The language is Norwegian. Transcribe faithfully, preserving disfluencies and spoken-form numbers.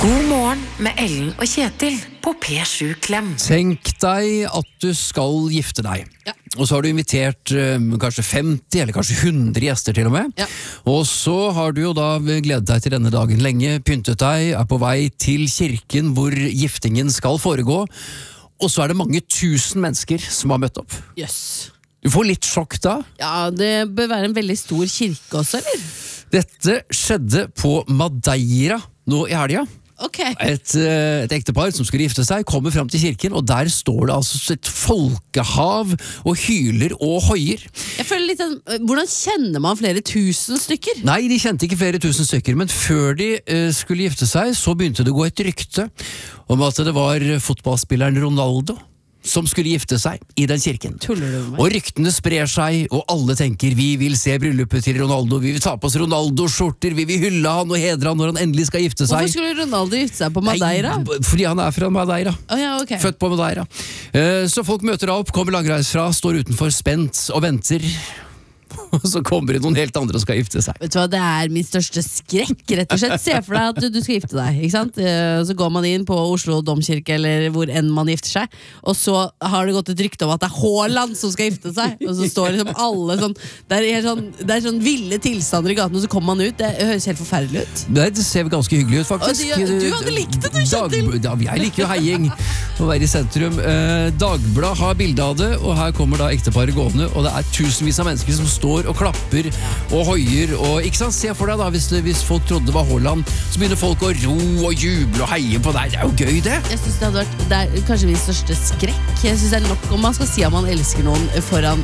God morgen med Ellen og Kjetil på P sju Klem. Tenk deg at du skal gifte deg. Ja. Og så har du invitert eh, kanskje femti eller kanskje hundre gjester til og med. Ja. Og så har du jo da gledet deg til denne dagen lenge, pyntet deg, er på vei til kirken hvor giftingen skal foregå. Og så er det mange tusen mennesker som har møtt opp. Yes. Du får litt sjokk da. Ja, det bør være en veldig stor kirke også, eller? Dette skjedde på Madeira nå i helga. Ok. Et, eh, et ektepar som skulle gifte seg kommer frem til kirken, og der står det altså et folkehav og hyler og hoier. Jeg føler litt sånn, hvordan kjenner man flere tusen stykker? Nei, de kjente ikke flere tusen stykker, men før de eh, skulle gifte seg, så begynte det å gå et rykte om at det var fotballspilleren Ronaldo som skulle gifte seg i den kirken. Tuller du med meg? Og ryktene sprer seg, og alle tenker vi vil se bryllupet til Ronaldo, vi vil ta på oss Ronaldo-skjorter, vi vil hylle han og hedre han når han endelig skal gifte seg. Hvorfor skulle Ronaldo gifte seg på Madeira? Nei, fordi han er fra Madeira. Å ja, ok. Født på Madeira. Eh, Så folk møter da opp, kommer langreis fra, står utenfor spent og venter. Og så kommer det noen helt andre som skal gifte seg. Vet du hva, det er min største skrekk, rett og slett. Se for deg at du, du skal gifte deg, ikke sant? Eh, Så går man inn på Oslo domkirke, eller hvor enn man gifter seg, og så har det gått et rykte om at det er Haaland som skal gifte seg, og så står liksom alle sånn, det er helt sånn, det er sånn ville tilstander i gaten, og så kommer man ut, det høres helt forferdelig ut. Nei, det ser ganske hyggelig ut, faktisk. Og du- du hadde likt det, du, Kjetil. Dag, ja, jeg liker jo heiing å være i sentrum. Eh, Dagbladet har bilde av det, og her kommer da ekteparet gående, og det er tusenvis av mennesker som står og klapper og hoier, og ikke sant, se for deg da, hvis, det, hvis folk trodde det var Haaland, så begynner folk å ro og juble og heie på deg. Det er jo gøy, det. Jeg synes det hadde vært, det er kanskje min største skrekk. Jeg synes det er nok om man skal si at man elsker noen foran